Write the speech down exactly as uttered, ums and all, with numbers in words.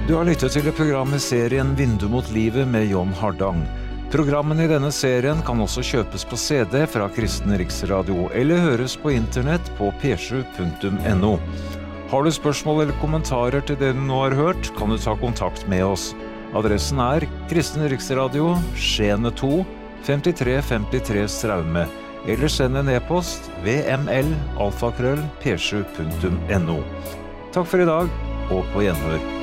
Du har lyttet til programmet serien Vindu mot livet med John Hardang. Programmene i denne serien kan også kjøpes på C D fra Kristen Riksradio eller høres på internett på p sju punktum n o. Har du spørsmål eller kommentarer til det du nå har hørt, kan du ta kontakt med oss. Adressen er Kristen Riksradio, Skjene to, femtitre femtitre Straume, eller send en e-post v m l alfakrøll p sju punktum n o. Takk for i dag, og på gjenhør.